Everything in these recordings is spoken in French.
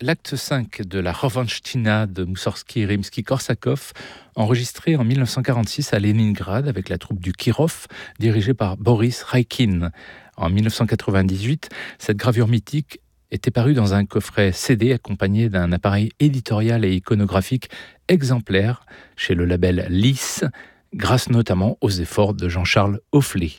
l'acte 5 de la Rovanchtchina de Moussorgsky et Rimsky-Korsakov, enregistré en 1946 à Leningrad avec la troupe du Kirov, dirigée par Boris Raikin. En 1998, cette gravure mythique était parue dans un coffret CD accompagné d'un appareil éditorial et iconographique exemplaire chez le label Lys, grâce notamment aux efforts de Jean-Charles Offlet.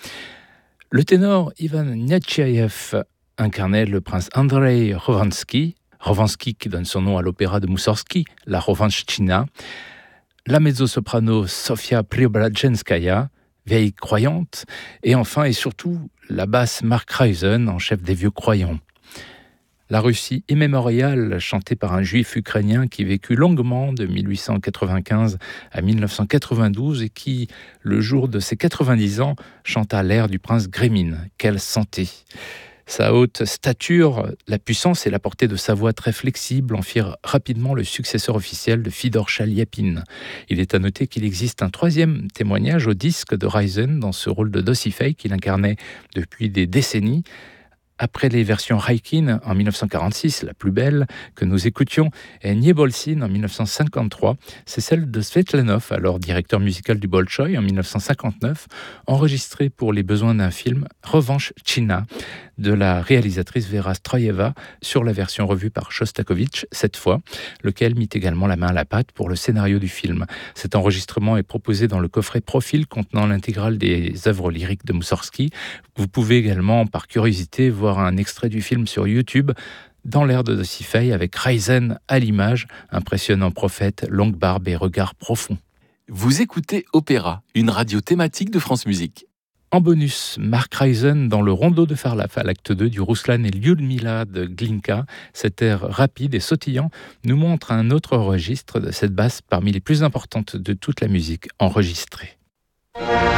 Le ténor Ivan Nechayev incarnait le prince Andrei Rovansky qui donne son nom à l'opéra de Moussorgsky, la Rovanchtchina, la mezzo-soprano Sofia Preobrajenskaya, vieille croyante, et enfin et surtout la basse Mark Reisen, en chef des vieux croyants. La Russie immémoriale, chantée par un juif ukrainien qui vécut longuement de 1895 à 1992 et qui, le jour de ses 90 ans, chanta l'air du prince Grémine. Quelle santé! Sa haute stature, la puissance et la portée de sa voix très flexible en firent rapidement le successeur officiel de Fidor Chaliapine. Il est à noter qu'il existe un troisième témoignage au disque de Reisen dans ce rôle de Dosifei qu'il incarnait depuis des décennies. Après les versions Raikin en 1946, la plus belle que nous écoutions, et Niebolsyn en 1953, c'est celle de Svetlanov, alors directeur musical du Bolchoï en 1959, enregistrée pour les besoins d'un film Rovanchtchina de la réalisatrice Vera Stroyeva sur la version revue par Shostakovich cette fois, lequel mit également la main à la pâte pour le scénario du film. Cet enregistrement est proposé dans le coffret Profil contenant l'intégrale des œuvres lyriques de Moussorgsky. Vous pouvez également, par curiosité, voir un extrait du film sur YouTube dans l'air de Dosifei avec Reisen à l'image, impressionnant prophète, longue barbe et regard profond. Vous écoutez Opéra, une radio thématique de France Musique. En bonus, Mark Reisen dans le Rondeau de Farlaf à l'acte 2 du Ruslan et Lyudmila de Glinka. Cet air rapide et sautillant nous montre un autre registre de cette basse parmi les plus importantes de toute la musique enregistrée.